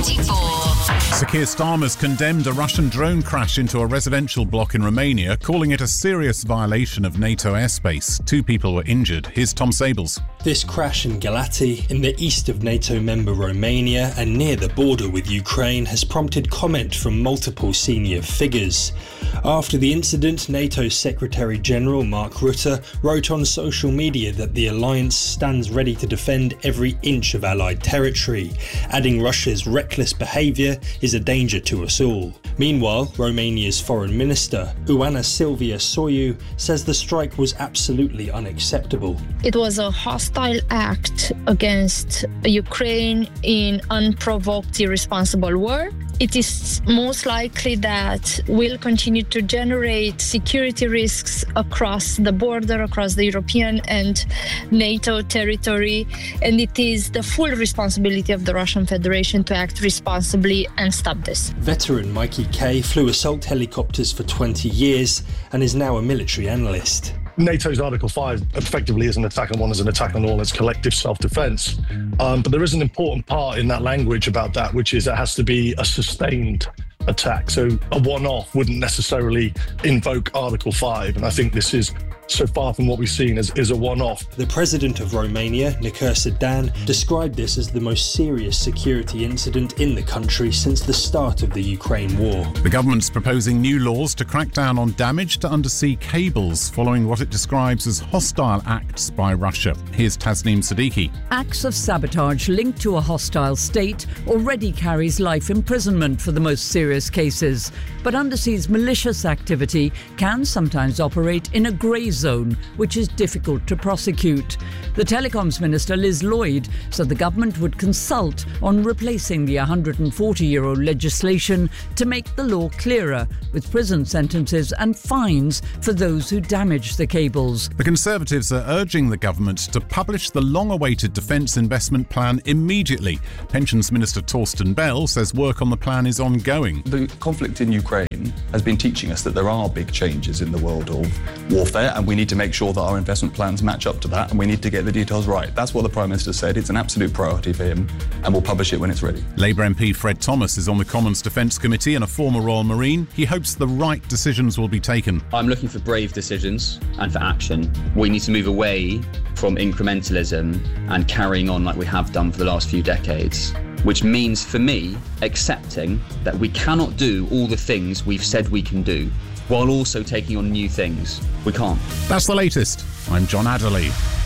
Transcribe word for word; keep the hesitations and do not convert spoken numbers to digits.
twenty-four. Sir Keir Starmer's condemned a Russian drone crash into a residential block in Romania, calling it a serious violation of NATO airspace. Two people were injured. Here's Tom Sables. This crash in Galati, in the east of NATO member Romania and near the border with Ukraine, has prompted comment from multiple senior figures. After the incident, NATO's Secretary-General Mark Rutte wrote on social media that the alliance stands ready to defend every inch of Allied territory, adding Russia's reckless behaviour is a danger to us all. Meanwhile, Romania's Foreign Minister, Ioana Silvia Soiu, says the strike was absolutely unacceptable. It was a hostile act against Ukraine in unprovoked, irresponsible war. It is most likely that we'll continue to generate security risks across the border, across the European and NATO territory, and it is the full responsibility of the Russian Federation to act responsibly and stop this. Veteran Mikey Kay flew assault helicopters for twenty years and is now a military analyst. NATO's Article five effectively is an attack on one as an attack on all. It's collective self-defence. Um, but there is an important part in that language about that, which is it has to be a sustained attack. So a one-off wouldn't necessarily invoke Article five. And I think this is, so far from what we've seen, is, is a one-off. The president of Romania, Nicursa Dan, described this as the most serious security incident in the country since the start of the Ukraine war. The government's proposing new laws to crack down on damage to undersea cables following what it describes as hostile acts by Russia. Here's Tasneem Siddiqui. Acts of sabotage linked to a hostile state already carries life imprisonment for the most serious cases. But undersea's malicious activity can sometimes operate in a grey zone, which is difficult to prosecute. The Telecoms Minister, Liz Lloyd, said the government would consult on replacing the one hundred forty-year-old legislation to make the law clearer, with prison sentences and fines for those who damage the cables. The Conservatives are urging the government to publish the long-awaited Defence Investment Plan immediately. Pensions Minister Torsten Bell says work on the plan is ongoing. The conflict in Ukraine has been teaching us that there are big changes in the world of warfare, and we need to make sure that our investment plans match up to that, and we need to get the details right. That's what the Prime Minister said. It's an absolute priority for him, and we'll publish it when it's ready. Labour M P Fred Thomas is on the Commons Defence Committee and a former Royal Marine. He hopes the right decisions will be taken. I'm looking for brave decisions and for action. We need to move away from incrementalism and carrying on like we have done for the last few decades, which means, for me, accepting that we cannot do all the things we've said we can do, while also taking on new things. We can't. That's the latest. I'm John Adderley.